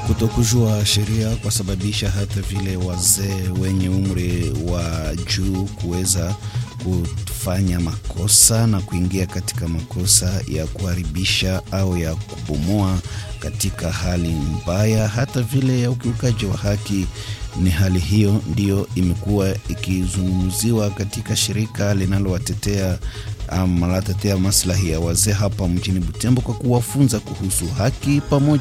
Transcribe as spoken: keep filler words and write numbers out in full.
Kutokujua sheria kwa sababisha hata vile wazee wenye umri wa juu kuweza kufanya makosa na kuingia katika makosa ya kuharibisha au ya kubomoa katika hali mbaya, hata vile ya ukiukaji wa haki. Ni hali hiyo ndiyo imekuwa ikizungumziwa katika shirika linalowatetea ama latetea maslahi ya wazee hapa mjini Butembo, kwa kuwafunza kuhusu haki pamoja